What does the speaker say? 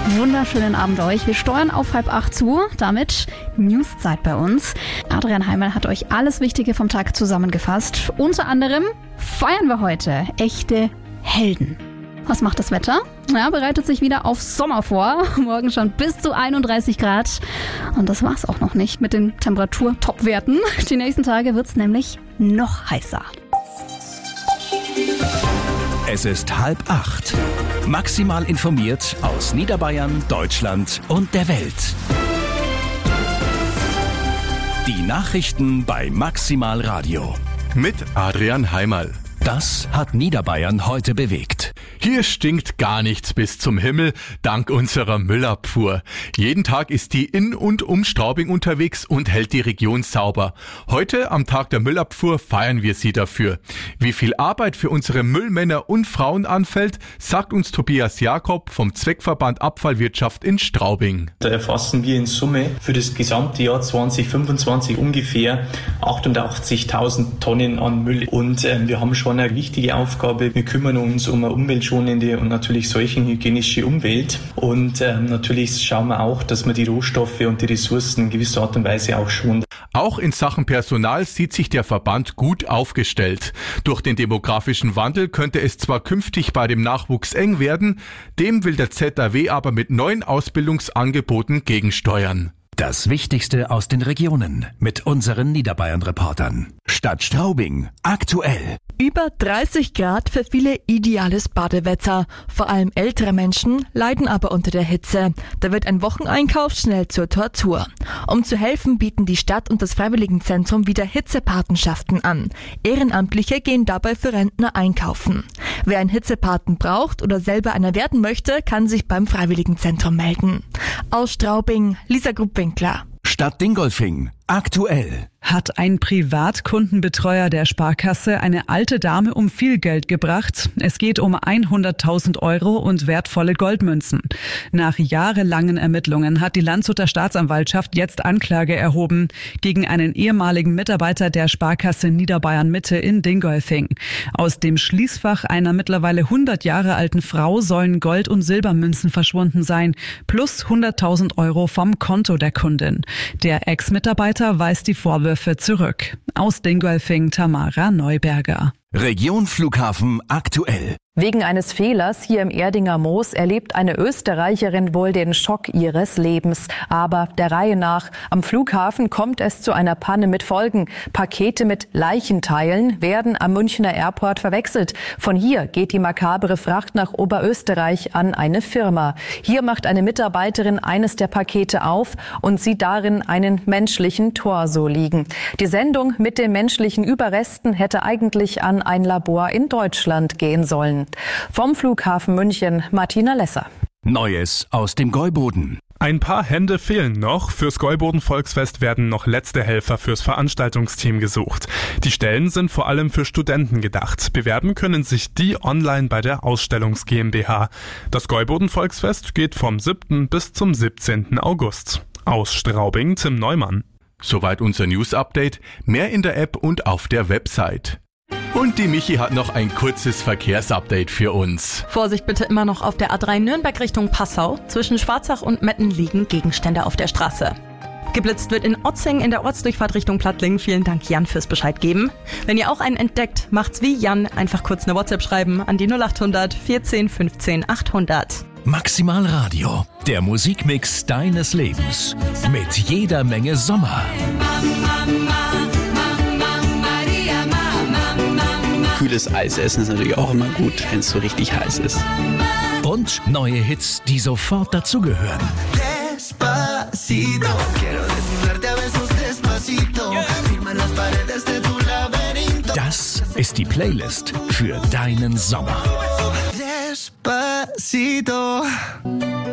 wunderschönen Abend euch. Wir steuern auf 7:30 zu, damit Newszeit bei uns. Adrian Heimal hat euch alles Wichtige vom Tag zusammengefasst. Unter anderem feiern wir heute echte Helden. Was macht das Wetter? Ja, bereitet sich wieder auf Sommer vor. Morgen schon bis zu 31 Grad. Und das war's auch noch nicht mit den Temperatur-Top-Werten. Die nächsten Tage wird's nämlich noch heißer. Es ist 7:30. Maximal informiert aus Niederbayern, Deutschland und der Welt. Die Nachrichten bei Maximal Radio. Mit Adrian Heimal. Das hat Niederbayern heute bewegt. Hier stinkt gar nichts bis zum Himmel, dank unserer Müllabfuhr. Jeden Tag ist die in und um Straubing unterwegs und hält die Region sauber. Heute, am Tag der Müllabfuhr, feiern wir sie dafür. Wie viel Arbeit für unsere Müllmänner und Frauen anfällt, sagt uns Tobias Jakob vom Zweckverband Abfallwirtschaft in Straubing. Da erfassen wir in Summe für das gesamte Jahr 2025 ungefähr 88.000 Tonnen an Müll. Und wir haben schon eine wichtige Aufgabe. Wir kümmern uns um eine umweltschonende und natürlich seuchenhygienische Umwelt. Und natürlich schauen wir auch, dass wir die Rohstoffe und die Ressourcen in gewisser Art und Weise auch schonen. Auch in Sachen Personal sieht sich der Verband gut aufgestellt. Durch den demografischen Wandel könnte es zwar künftig bei dem Nachwuchs eng werden, dem will der ZAW aber mit neuen Ausbildungsangeboten gegensteuern. Das Wichtigste aus den Regionen mit unseren Niederbayern-Reportern. Stadt Straubing, aktuell. Über 30 Grad für viele ideales Badewetter. Vor allem ältere Menschen leiden aber unter der Hitze. Da wird ein Wocheneinkauf schnell zur Tortur. Um zu helfen, bieten die Stadt und das Freiwilligenzentrum wieder Hitzepatenschaften an. Ehrenamtliche gehen dabei für Rentner einkaufen. Wer einen Hitzepaten braucht oder selber einer werden möchte, kann sich beim Freiwilligenzentrum melden. Aus Straubing, Lisa Grupp-Winkler. Stadt Dingolfing, aktuell. Hat ein Privatkundenbetreuer der Sparkasse eine alte Dame um viel Geld gebracht. Es geht um 100.000 € und wertvolle Goldmünzen. Nach jahrelangen Ermittlungen hat die Landshuter Staatsanwaltschaft jetzt Anklage erhoben gegen einen ehemaligen Mitarbeiter der Sparkasse Niederbayern Mitte in Dingolfing. Aus dem Schließfach einer mittlerweile 100 Jahre alten Frau sollen Gold- und Silbermünzen verschwunden sein, plus 100.000 € vom Konto der Kundin. Der Ex-Mitarbeiter weist die Vorwürfe zurück. Aus Dingolfing, Tamara Neuberger. Region Flughafen aktuell. Wegen eines Fehlers hier im Erdinger Moos erlebt eine Österreicherin wohl den Schock ihres Lebens. Aber der Reihe nach. Am Flughafen kommt es zu einer Panne mit Folgen. Pakete mit Leichenteilen werden am Münchner Airport verwechselt. Von hier geht die makabere Fracht nach Oberösterreich an eine Firma. Hier macht eine Mitarbeiterin eines der Pakete auf und sieht darin einen menschlichen Torso liegen. Die Sendung mit den menschlichen Überresten hätte eigentlich an ein Labor in Deutschland gehen sollen. Vom Flughafen München, Martina Lesser. Neues aus dem Gäuboden. Ein paar Hände fehlen noch. Fürs Gäuboden-Volksfest werden noch letzte Helfer fürs Veranstaltungsteam gesucht. Die Stellen sind vor allem für Studenten gedacht. Bewerben können sich die online bei der Ausstellungs GmbH. Das Gäuboden-Volksfest geht vom 7. bis zum 17. August. Aus Straubing, Tim Neumann. Soweit unser News-Update. Mehr in der App und auf der Website. Und die Michi hat noch ein kurzes Verkehrsupdate für uns. Vorsicht bitte immer noch auf der A3 Nürnberg Richtung Passau. Zwischen Schwarzach und Metten liegen Gegenstände auf der Straße. Geblitzt wird in Otzing in der Ortsdurchfahrt Richtung Plattling. Vielen Dank, Jan, fürs Bescheid geben. Wenn ihr auch einen entdeckt, macht's wie Jan. Einfach kurz eine WhatsApp schreiben an die 0800 14 15 800. Maximal Radio, der Musikmix deines Lebens. Mit jeder Menge Sommer. Kühles Eis essen ist natürlich auch immer gut, wenn es so richtig heiß ist. Und neue Hits, die sofort dazugehören. Das ist die Playlist für deinen Sommer. Despacito.